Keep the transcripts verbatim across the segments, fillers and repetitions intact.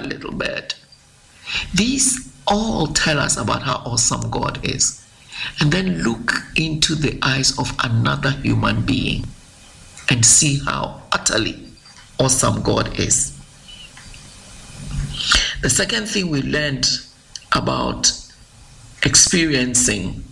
little bird. These all tell us about how awesome God is. And then look into the eyes of another human being and see how utterly awesome God is. The second thing we learned about experiencing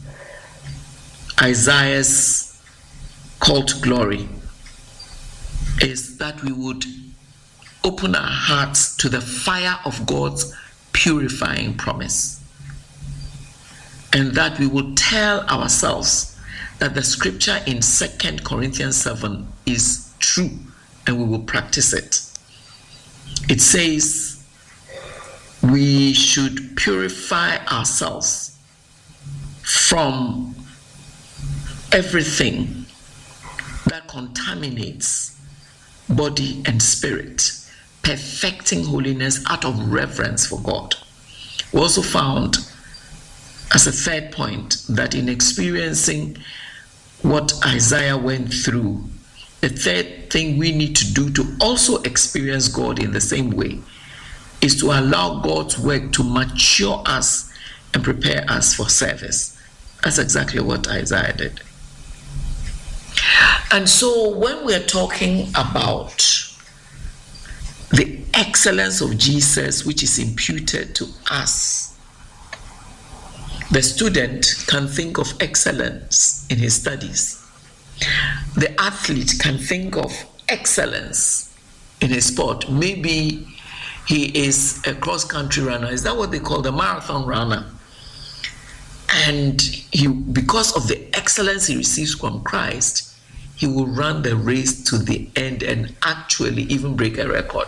Isaiah's call to glory is that we would open our hearts to the fire of God's purifying promise, and that we will tell ourselves that the scripture in Second Corinthians seven is true, and we will practice it. It says we should purify ourselves from everything that contaminates body and spirit, perfecting holiness out of reverence for God. We also found as a third point that in experiencing what Isaiah went through, the third thing we need to do to also experience God in the same way is to allow God's work to mature us and prepare us for service. That's exactly what Isaiah did. And so when we're talking about the excellence of Jesus, which is imputed to us, the student can think of excellence in his studies. The athlete can think of excellence in his sport. Maybe he is a cross-country runner. Is that what they call the marathon runner? And he, because of the excellence he receives from Christ, he will run the race to the end and actually even break a record.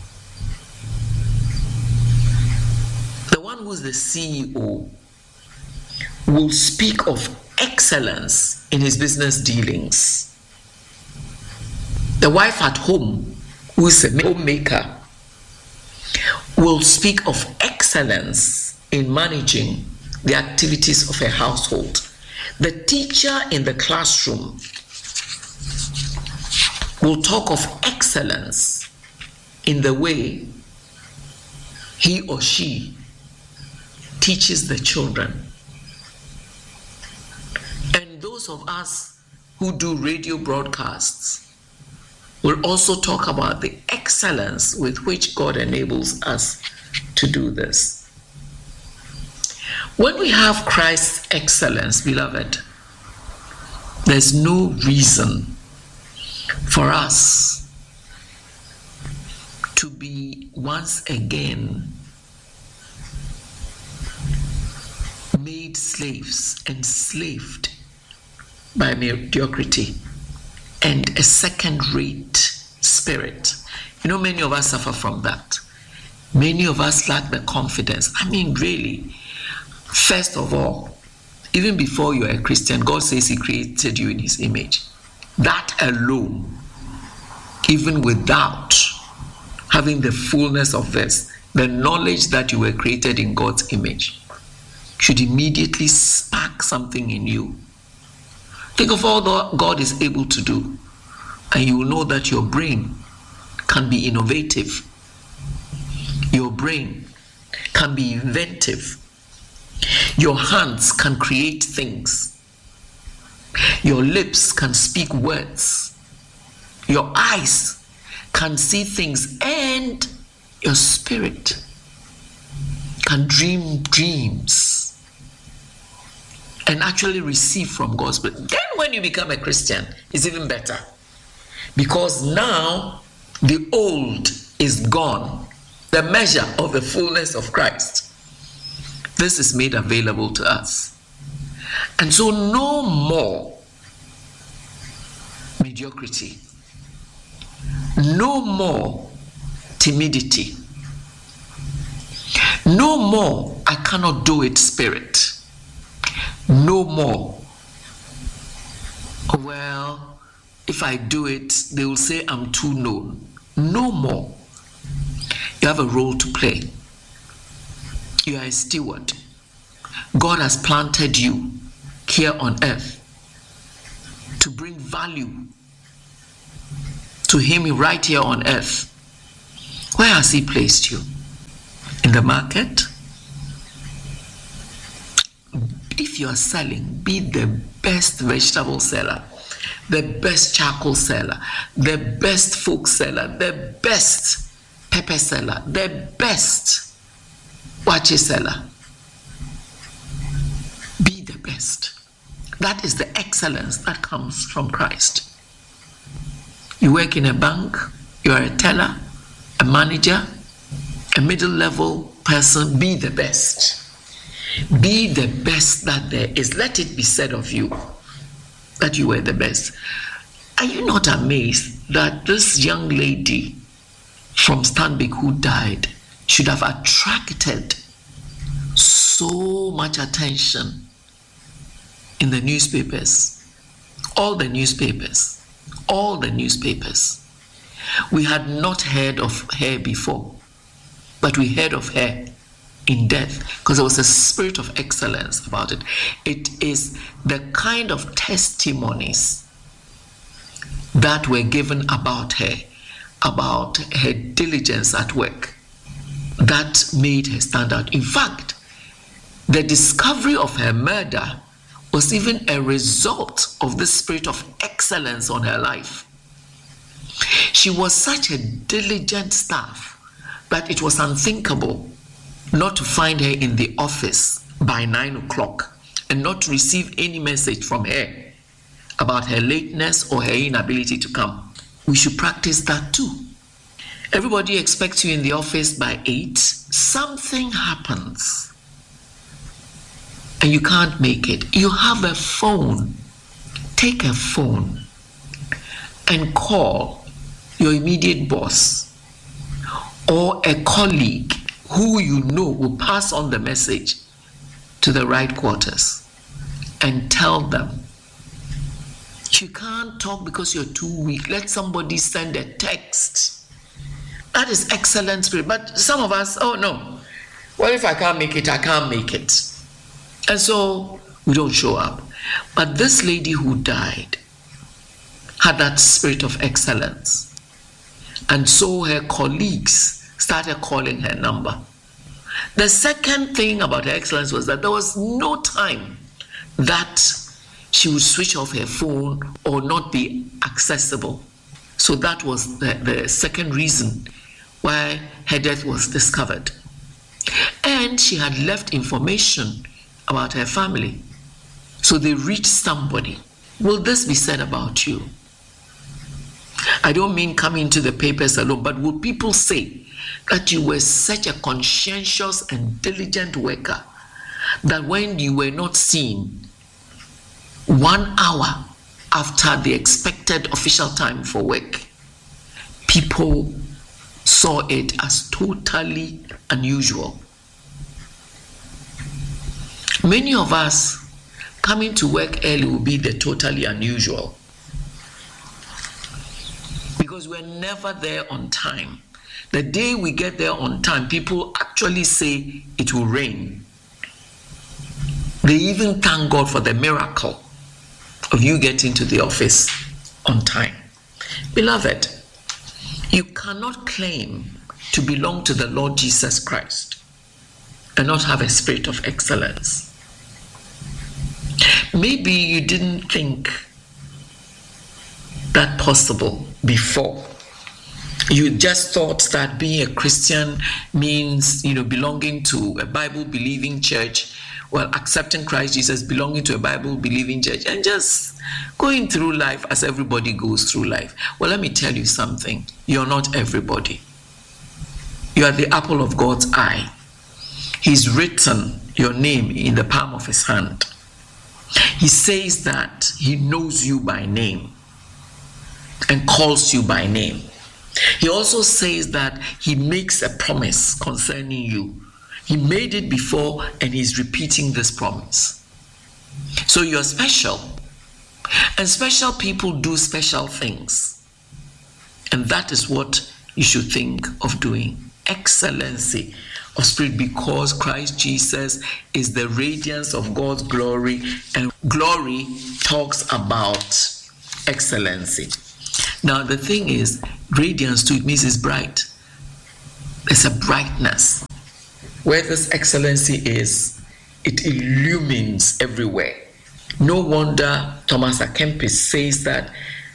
The one who's the C E O will speak of excellence in his business dealings. The wife at home, who is a homemaker, will speak of excellence in managing the activities of her household. The teacher in the classroom will talk of excellence in the way he or she teaches the children. And those of us who do radio broadcasts will also talk about the excellence with which God enables us to do this. When we have Christ's excellence, beloved, there's no reason for us to be once again made slaves, enslaved by mediocrity and a second-rate spirit. You know, many of us suffer from that. Many of us lack the confidence. I mean, really, first of all, even before you're a Christian, God says he created you in his image. That alone, even without having the fullness of this, the knowledge that you were created in God's image should immediately spark something in you. Think of all that God is able to do, and you will know that your brain can be innovative. Your brain can be inventive. Your hands can create things. Your lips can speak words. Your eyes can see things, and your spirit can dream dreams and actually receive from God's Spirit. Then when you become a Christian, it's even better, because now the old is gone. The measure of the fullness of Christ, this is made available to us. And so no more mediocrity, no more timidity, no more I cannot do it spirit, no more, well, if I do it, they will say I'm too known. No more. You have a role to play. You are a steward. God has planted you here on earth to bring value to him right here on earth. Where has he placed you? in the market. If you are selling, be the best vegetable seller, the best charcoal seller, the best folk seller, the best pepper seller, the best wache seller. Be the best. That is the excellence that comes from Christ. You work in a bank, you are a teller, a manager, a middle level person, be the best. Be the best that there is. Let it be said of you that you were the best. Are you not amazed that this young lady from Stanbic who died should have attracted so much attention in the newspapers? All the newspapers. All the newspapers. We had not heard of her before, but we heard of her in death because there was a spirit of excellence about it. It is the kind of testimonies that were given about her, about her diligence at work, that made her stand out. In fact, the discovery of her murder was even a result of the spirit of excellence on her life. She was such a diligent staff that it was unthinkable not to find her in the office by nine o'clock and not to receive any message from her about her lateness or her inability to come. We should practice that too. Everybody expects you in the office by eight. Something happens and you can't make it. You have a phone. Take a phone and call your immediate boss or a colleague who you know will pass on the message to the right quarters and tell them, you can't talk because you're too weak. Let somebody send a text. That is excellent spirit. But some of us, oh no, well, if I can't make it, I can't make it. And so we don't show up. But this lady who died had that spirit of excellence. And so her colleagues started calling her number. The second thing about her excellence was that there was no time that she would switch off her phone or not be accessible. So that was the, the second reason why her death was discovered. And she had left information about her family. So they reached somebody. Will this be said about you? I don't mean coming to the papers alone, but will people say that you were such a conscientious and diligent worker that when you were not seen one hour after the expected official time for work, people saw it as totally unusual? Many of us coming to work early will be the totally unusual because we're never there on time. The day we get there on time, people actually say it will rain. They even thank God for the miracle of you getting to the office on time. Beloved, you cannot claim to belong to the Lord Jesus Christ and not have a spirit of excellence. Maybe you didn't think that possible before. You just thought that being a Christian means, you know, belonging to a Bible-believing church, well, accepting Christ Jesus, belonging to a Bible-believing church, and just going through life as everybody goes through life. Well, let me tell you something. You're not everybody. You are the apple of God's eye. He's written your name in the palm of his hand. He says that he knows you by name and calls you by name. He also says that he makes a promise concerning you. He made it before and he's repeating this promise. So you're special. And special people do special things. And that is what you should think of doing. Excellency of spirit, because Christ Jesus is the radiance of God's glory, and glory talks about excellency. Now the thing is, radiance too, it means it's bright. There's a brightness. Where this excellency is, it illumines everywhere. No wonder Thomas A. Kempis says that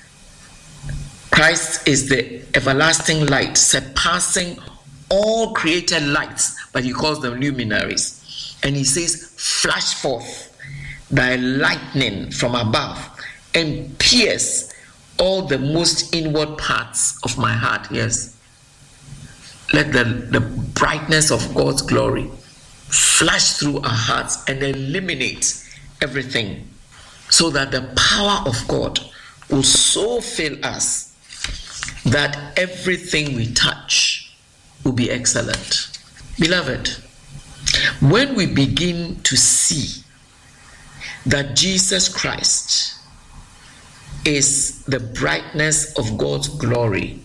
Christ is the everlasting light, surpassing all created lights, but he calls them luminaries. And he says, flash forth thy lightning from above and pierce all the most inward parts of my heart. Yes. Let the, the brightness of God's glory flash through our hearts and eliminate everything, so that the power of God will so fill us that everything we touch will be excellent. Beloved, when we begin to see that Jesus Christ is the brightness of God's glory,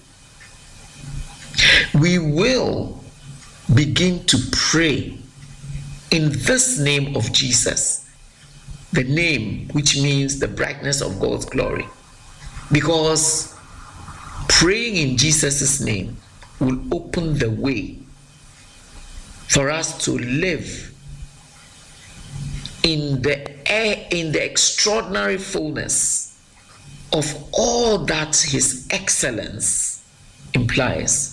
we will begin to pray in this name of Jesus, the name which means the brightness of God's glory. Because praying in Jesus' name will open the way for us to live in the air, in the extraordinary fullness of all that his excellence implies.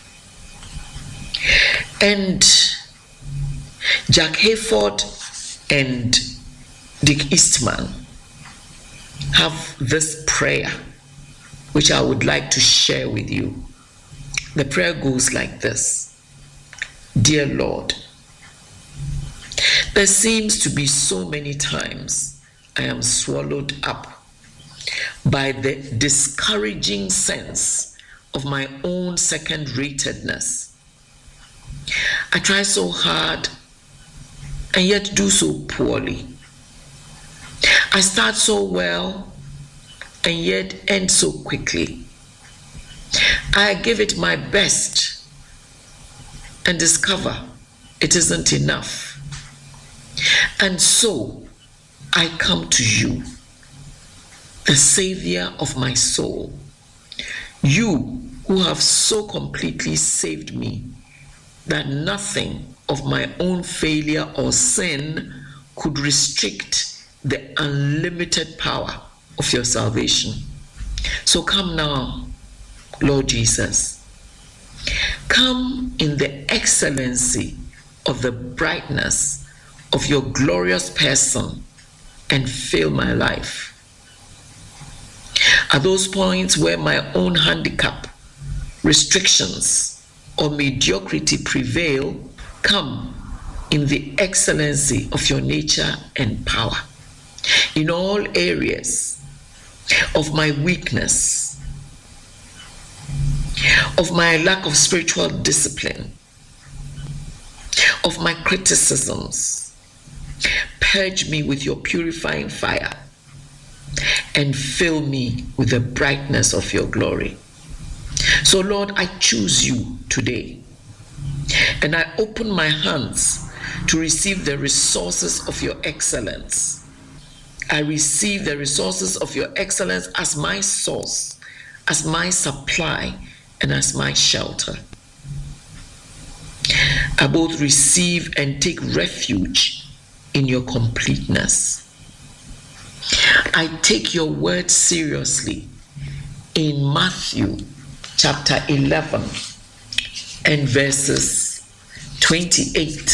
And Jack Hayford and Dick Eastman have this prayer which I would like to share with you. The prayer goes like this: Dear Lord, there seems to be so many times I am swallowed up by the discouraging sense of my own second-ratedness. I try so hard and yet do so poorly. I start so well and yet end so quickly. I give it my best and discover it isn't enough. And so I come to you, the Savior of my soul, you who have so completely saved me that nothing of my own failure or sin could restrict the unlimited power of your salvation. So come now, Lord Jesus. Come in the excellency of the brightness of your glorious person and fill my life. At those points where my own handicap, restrictions, or mediocrity prevail, come in the excellency of your nature and power. In all areas of my weakness, of my lack of spiritual discipline, of my criticisms, purge me with your purifying fire and fill me with the brightness of your glory. So Lord, I choose you today, and I open my hands to receive the resources of your excellence. I receive the resources of your excellence as my source, as my supply, and as my shelter. I both receive and take refuge in your completeness. I take your word seriously in Matthew chapter eleven and verses twenty-eight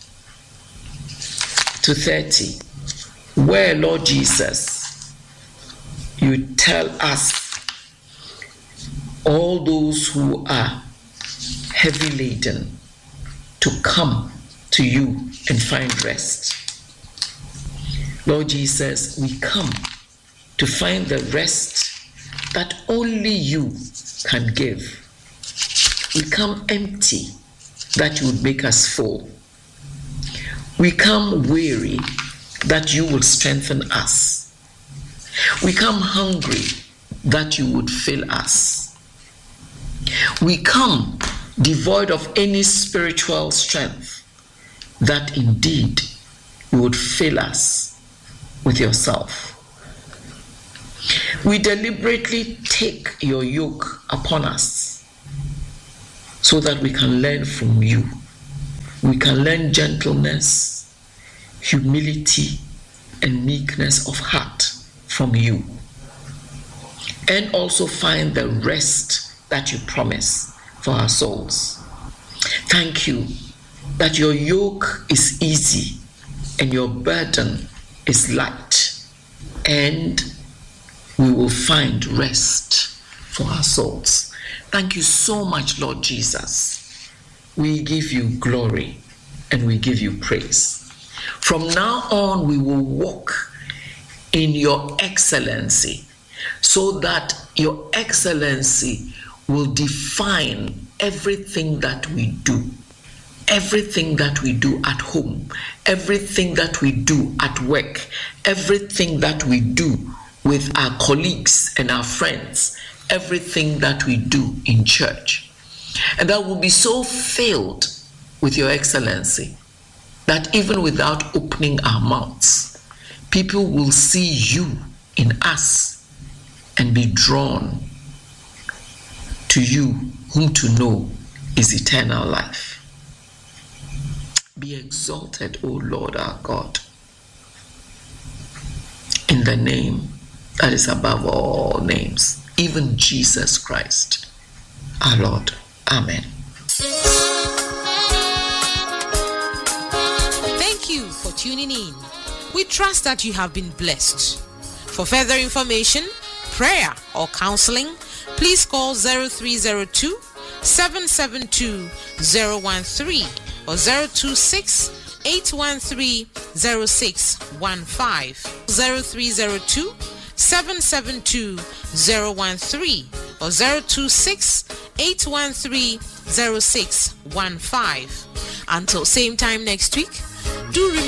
to thirty, where, Lord Jesus, you tell us, all those who are heavy laden, to come to you and find rest. Lord Jesus, we come to find the rest that only you can give. We come empty that you would make us full. We come weary that you will strengthen us. We come hungry that you would fill us. We come devoid of any spiritual strength that indeed you would fill us with yourself. We deliberately take your yoke upon us so that we can learn from you. We can learn gentleness, humility, and meekness of heart from you. And also find the rest that you promise for our souls. Thank you that your yoke is easy and your burden is light, and we will find rest for our souls. Thank you so much, Lord Jesus. We give you glory and we give you praise. From now on, we will walk in your excellency, so that your excellency will define everything that we do. Everything that we do at home, everything that we do at work, everything that we do with our colleagues and our friends, everything that we do in church. And that will be so filled with your excellency that even without opening our mouths, people will see you in us and be drawn to you, whom to know is eternal life. Be exalted, O Lord our God, in the name that is above all names, even Jesus Christ, our Lord. Amen. Thank you for tuning in. We trust that you have been blessed. For further information, prayer, or counseling, please call zero three zero two, seven seven two, zero one three or zero two six, eight one three, zero six one five, zero three zero two, seven seven two, zero one three or zero two six, eight one three, zero six one five. Until same time next week, do remember